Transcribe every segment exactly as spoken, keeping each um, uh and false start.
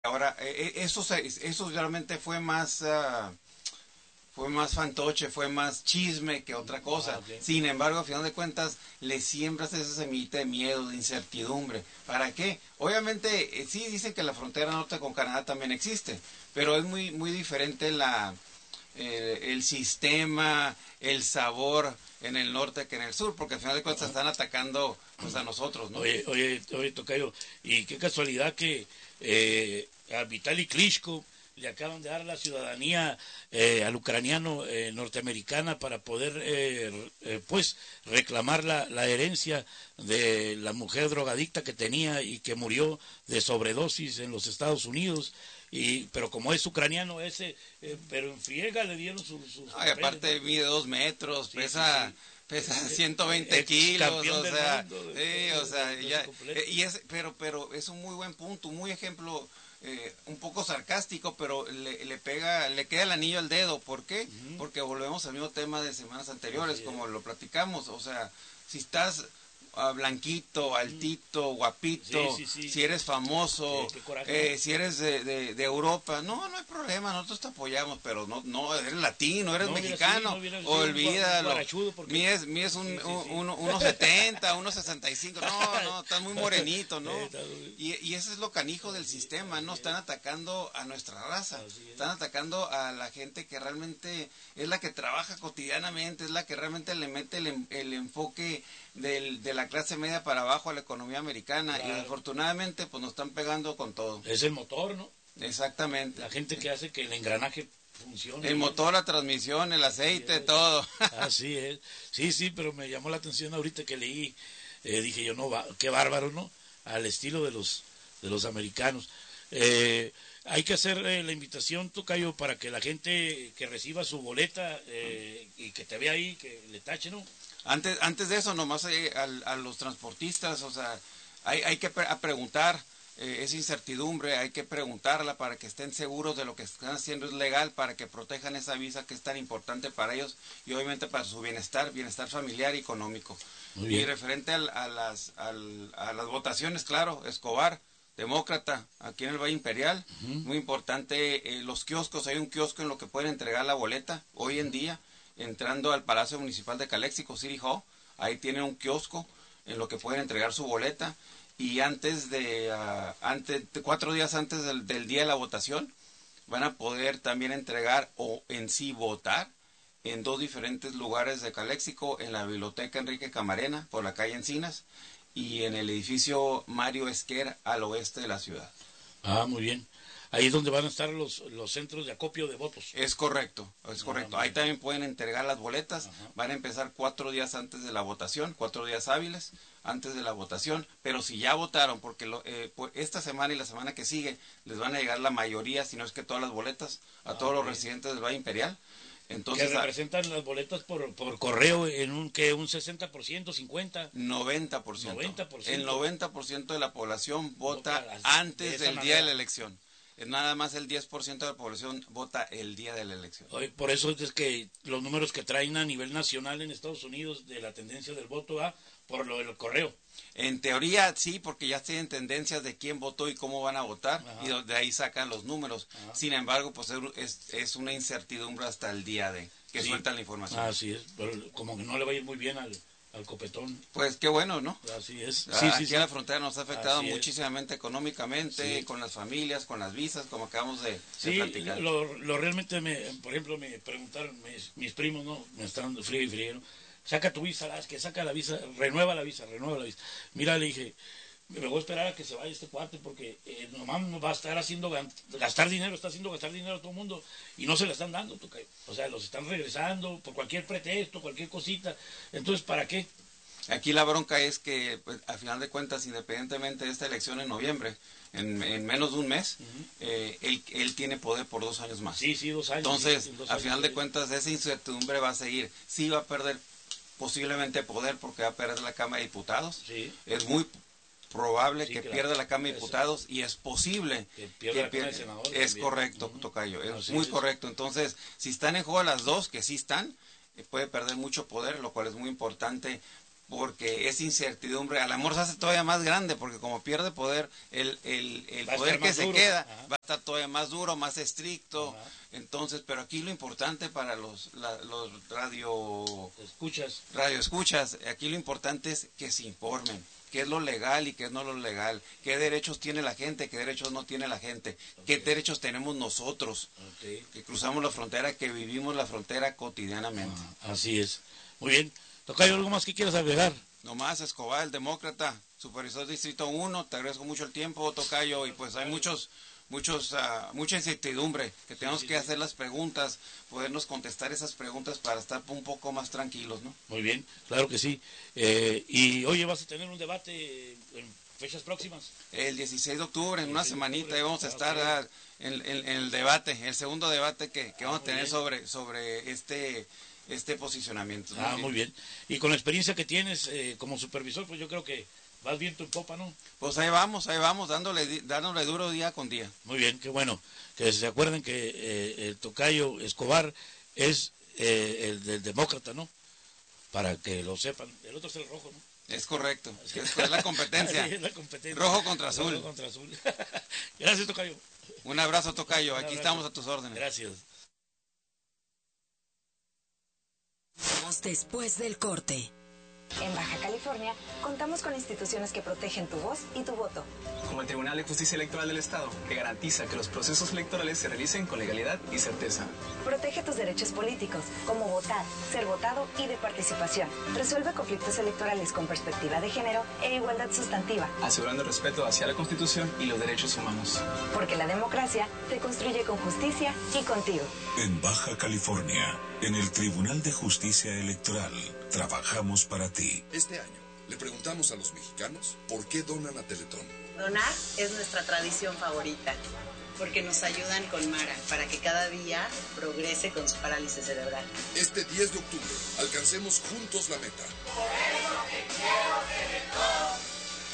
Ahora, eh, eso, se- eso realmente fue más... Uh, fue más fantoche, fue más chisme que otra cosa. Ah, okay. Sin embargo, a final de cuentas, le siembras esa semillita de miedo, de incertidumbre. ¿Para qué? Obviamente, eh, sí dicen que la frontera norte con Canadá también existe, pero es muy muy diferente la eh, el sistema, el sabor en el norte que en el sur, porque al final de cuentas están atacando pues, a nosotros, ¿no? Oye, oye, oye, tocayo, y qué casualidad que eh, a Vitaly Klitschko le acaban de dar la ciudadanía eh, al ucraniano eh, norteamericana para poder, eh, eh, pues, reclamar la, la herencia de la mujer drogadicta que tenía y que murió de sobredosis en los Estados Unidos. Y pero como es ucraniano ese, eh, pero en friega le dieron sus... sus Ay, aparte mide dos metros, sí, pesa... sí, sí. pesa Eh, ciento veinte ex kilos, campeón o del sea, mundo, sí, de- o sea, de- de ya, completo. eh, y es, pero, pero es un muy buen punto, muy ejemplo, eh, un poco sarcástico, pero le, le pega, le queda el anillo al dedo, ¿por qué? Ujú. Porque volvemos al mismo tema de semanas anteriores, Así como es. lo platicamos, o sea, si estás ah, blanquito, altito, guapito, Sí, sí, sí. si eres famoso, Qué- qué coraje, eh, ¿no? si eres de, de, de Europa, no, no hay problema, nosotros te apoyamos, pero no, no, eres latino, eres No hubiera mexicano, sido, no hubiera sido un gua- olvídalo. guarachudo porque- Mides, mides un, Sí, sí, un- sí. uno- uno setenta, uno sesenta y cinco, no, no, estás muy morenito, ¿no? Eh, está muy- Y, y eso es lo canijo del sistema, ¿no? Están atacando a nuestra raza, Así es. están atacando a la gente que realmente es la que trabaja cotidianamente, es la que realmente le mete el, en- el enfoque del, de la clase media para abajo a la economía americana, y Claro. desafortunadamente pues nos están pegando con todo. Es el motor, ¿no? Exactamente. La gente que hace que el engranaje funcione. El motor, la transmisión, el aceite, es. todo. Así es. Sí, sí, pero me llamó la atención ahorita que leí, eh, dije yo, no, va, qué bárbaro, ¿no? Al estilo de los, de los americanos. Eh, hay que hacer eh, la invitación, Tocayo, para que la gente que reciba su boleta eh, y que te vea ahí, que le tache, ¿no? Antes, antes de eso, nomás eh, al- a, los transportistas, o sea, hay, hay que pre- a preguntar, eh, esa incertidumbre, hay que preguntarla para que estén seguros de lo que están haciendo es legal, para que protejan esa visa que es tan importante para ellos y obviamente para su bienestar, bienestar familiar y económico. Muy bien. Y referente al- a, las, al- a las votaciones, claro, Escobar, demócrata, aquí en el Valle Imperial, Ujú. muy importante, eh, los kioscos, hay un kiosco en lo que pueden entregar la boleta hoy en día, entrando al Palacio Municipal de Calexico, City Hall, ahí tienen un kiosco en lo que pueden entregar su boleta, y antes de, uh, antes, cuatro días antes del, del día de la votación, van a poder también entregar o en sí votar en dos diferentes lugares de Calexico, en la Biblioteca Enrique Camarena, por la calle Encinas, y en el edificio Mario Esquer, al oeste de la ciudad. Ah, muy bien. Ahí es donde van a estar los, los centros de acopio de votos. Es correcto, es Ah, correcto. muy Ahí bien. también pueden entregar las boletas. Ajá. Van a empezar cuatro días antes de la votación, cuatro días hábiles antes de la votación. Pero si ya votaron, porque lo, eh, pues esta semana y la semana que sigue les van a llegar la mayoría, si no es que todas las boletas, a Ah, todos los ok. residentes del Valle Imperial. Que Entonces, a- representan las boletas por, por correo en un que un sesenta por ciento, cincuenta por ciento. noventa por ciento. noventa por ciento. El noventa por ciento de la población vota Vota las- antes de esa del día manera. de la elección. Es nada más el diez por ciento de la población vota el día de la elección. Oye, por eso es que los números que traen a nivel nacional en Estados Unidos de la tendencia del voto va por lo del correo. En teoría sí, porque ya tienen tendencias de quién votó y cómo van a votar, Ajá. y de ahí sacan los números. Ajá. Sin embargo, pues es, es una incertidumbre hasta el día de que Sí. sueltan la información. Así es, pero como que no le va a ir muy bien al, al copetón. Pues qué bueno, ¿no? Así es. Sí, Ah, sí, Aquí sí. a la frontera nos ha afectado Así es. muchísimamente económicamente, Sí. con las familias, con las visas, como acabamos de, de Sí, platicar. lo, lo realmente, me, por ejemplo, me preguntaron mis, mis primos, ¿no? Me están dando frío y frío, ¿no? Saca tu visa, las que saca la visa, renueva la visa, renueva la visa. Mira, le dije, me voy a esperar a que se vaya este cuate porque eh, nomás nos va a estar haciendo gan- gastar dinero, está haciendo gastar dinero a todo el mundo y no se le están dando, Tocayo. O sea, los están regresando por cualquier pretexto, cualquier cosita. Entonces, ¿para qué? Aquí la bronca es que, pues, a final de cuentas, independientemente de esta elección en noviembre, en, en menos de un mes, eh, él, él tiene poder por dos años más. Sí, sí, dos años. Entonces, sí, dos a años, final de sí. cuentas, esa incertidumbre va a seguir. Sí va a perder posiblemente poder porque va a perder la Cámara de Diputados. Sí. Es muy probable Sí, que claro. pierda la Cámara de Eso. Diputados y es posible Que pierda la Cámara de pier- Senadores Es también. correcto, Ujú. Tocayo, es Así muy es. correcto. Entonces, si están en juego las dos, que sí están, eh, puede perder mucho poder, lo cual es muy importante porque es incertidumbre. El amor se hace todavía más grande, porque como pierde poder, el, el, el poder que se duro. queda Ajá. va a estar todavía más duro, más estricto. Ajá. Entonces, pero aquí lo importante para los, la, los radio... Escuchas. Radio escuchas, aquí lo importante es que se informen. Qué es lo legal y qué es no lo legal, qué derechos tiene la gente, qué derechos no tiene la gente, okay. Qué derechos tenemos nosotros, okay. Que cruzamos la frontera, que vivimos la frontera cotidianamente. Ah, así es. Muy bien. Tocayo, ¿algo más que quieras agregar? Nomás, Escobar, el demócrata, supervisor Distrito uno, te agradezco mucho el tiempo, Tocayo, y pues hay muchos... muchos uh, mucha incertidumbre, que tenemos sí, sí, que sí. hacer las preguntas, podernos contestar esas preguntas para estar un poco más tranquilos, ¿no? Muy bien, claro que sí. Eh, y oye, ¿vas a tener un debate en fechas próximas? El dieciséis de octubre, en una semanita, ahí vamos a estar ah, okay. en, en, en el debate, el segundo debate que, que ah, vamos a tener sobre, sobre este... este posicionamiento. Ah, muy bien. Y con la experiencia que tienes eh, como supervisor, pues yo creo que vas viento en popa, ¿no? Pues ahí vamos, ahí vamos, dándole dándole duro día con día. Muy bien, qué bueno. Que se acuerden que eh, el tocayo Escobar es eh, el del demócrata, ¿no? Para que lo sepan. El otro es el rojo, ¿no? Es correcto, es, es la competencia. Sí, es la competencia. Rojo contra azul. Rojo contra azul. Gracias, tocayo. Un abrazo, tocayo. Un Aquí abrazo. estamos a tus órdenes. Gracias. Después del corte. En Baja California, contamos con instituciones que protegen tu voz y tu voto. Como el Tribunal de Justicia Electoral del Estado, que garantiza que los procesos electorales se realicen con legalidad y certeza. Protege tus derechos políticos, como votar, ser votado y de participación. Resuelve conflictos electorales con perspectiva de género e igualdad sustantiva. Asegurando el respeto hacia la Constitución y los derechos humanos. Porque la democracia se construye con justicia y contigo. En Baja California, en el Tribunal de Justicia Electoral, trabajamos para ti. Este año le preguntamos a los mexicanos por qué donan a Teletón. Donar es nuestra tradición favorita, porque nos ayudan con Mara para que cada día progrese con su parálisis cerebral. Este diez de octubre, alcancemos juntos la meta. Por eso te quiero, Teletón.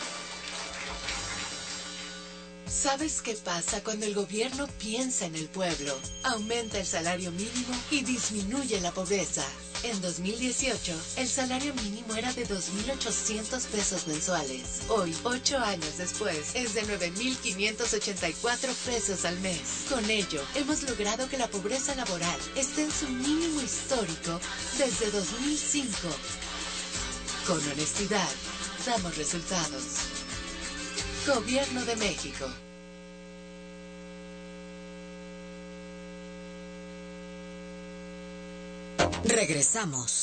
¿Sabes qué pasa cuando el gobierno piensa en el pueblo? Aumenta el salario mínimo y disminuye la pobreza. En dos mil dieciocho, el salario mínimo era de dos mil ochocientos pesos mensuales. Hoy, ocho años después, es de nueve mil quinientos ochenta y cuatro pesos al mes. Con ello, hemos logrado que la pobreza laboral esté en su mínimo histórico desde dos mil cinco. Con honestidad, damos resultados. Gobierno de México. Regresamos.